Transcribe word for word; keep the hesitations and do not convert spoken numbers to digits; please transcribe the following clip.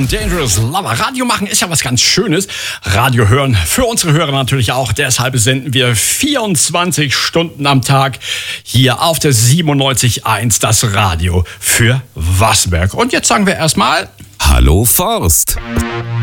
und Dangerous Lover. Radio machen ist ja was ganz Schönes. Radio hören für unsere Hörer natürlich auch. Deshalb senden wir vierundzwanzig Stunden am Tag hier auf der siebenundneunzig Komma eins das Radio für Wassenberg. Und jetzt sagen wir erstmal Hallo Forst.